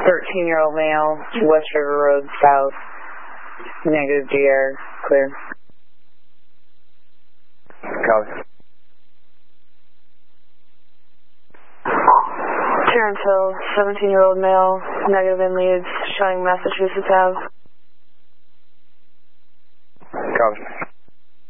13-year-old male, West River Road South, negative GR, clear. Copy. Terrence Hill, 17-year-old male, negative in leads, showing Massachusetts Ave.